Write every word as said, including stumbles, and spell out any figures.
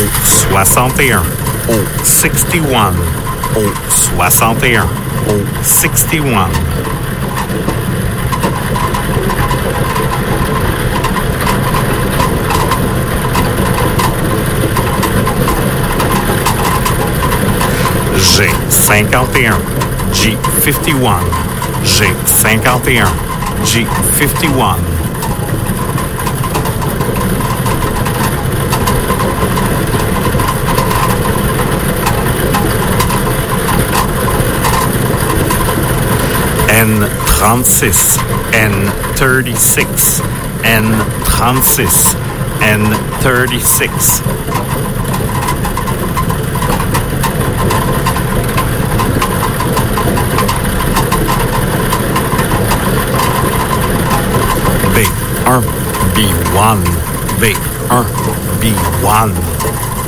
soixante et un, au sixty-one, au soixante et un, au sixty-one. G cinquante et un, G fifty-one, G cinquante et un, G fifty-one. N thirty-six, N thirty-six, N thirty-six, N thirty-six. B one, B one, B one, B one.